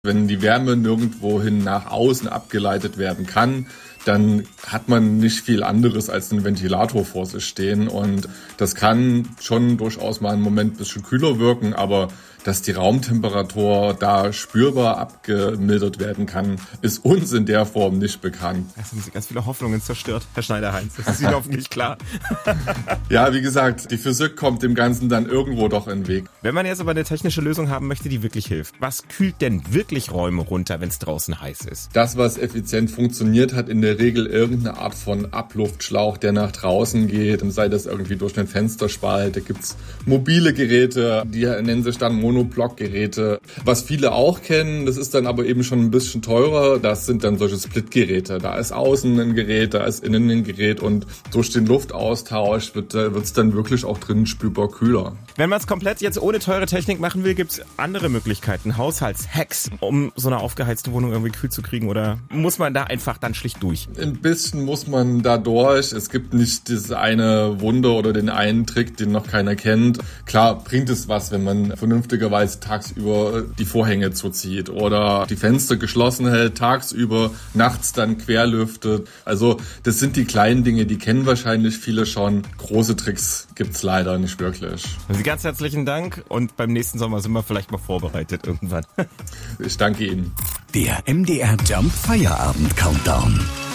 Wenn die Wärme nirgendwohin nach außen abgeleitet werden kann, dann hat man nicht viel anderes als einen Ventilator vor sich stehen. Und das kann schon durchaus mal einen Moment ein bisschen kühler wirken, aber dass die Raumtemperatur da spürbar abgemildert werden kann, ist uns in der Form nicht bekannt. Das haben Sie ganz viele Hoffnungen zerstört, Herr Schneider-Heinz. Das ist Ihnen hoffentlich klar. Ja, wie gesagt, die Physik kommt dem Ganzen dann irgendwo doch in den Weg. Wenn man jetzt aber eine technische Lösung haben möchte, die wirklich hilft, was kühlt denn wirklich Räume runter, wenn es draußen heiß ist? Das, was effizient funktioniert, hat in der Regel irgendeine Art von Abluftschlauch, der nach draußen geht. Sei das irgendwie durch einen Fensterspalt. Da gibt's mobile Geräte, die nennen sich dann Monoblock-Geräte. Was viele auch kennen, das ist dann aber eben schon ein bisschen teurer, das sind dann solche Split-Geräte. Da ist außen ein Gerät, da ist innen ein Gerät und durch den Luftaustausch wird's dann wirklich auch drinnen spürbar kühler. Wenn man es komplett jetzt ohne teure Technik machen will, gibt's andere Möglichkeiten, Haushaltshacks, um so eine aufgeheizte Wohnung irgendwie kühl zu kriegen, oder muss man da einfach dann schlicht durch? Ein bisschen muss man da durch. Es gibt nicht das eine Wunder oder den einen Trick, den noch keiner kennt. Klar bringt es was, wenn man vernünftigerweise tagsüber die Vorhänge zuzieht oder die Fenster geschlossen hält, tagsüber, nachts dann querlüftet. Also das sind die kleinen Dinge, die kennen wahrscheinlich viele schon. Große Tricks gibt's leider nicht wirklich. Also ganz herzlichen Dank und beim nächsten Sommer sind wir vielleicht mal vorbereitet irgendwann. Ich danke Ihnen. Der MDR Jump Feierabend Countdown.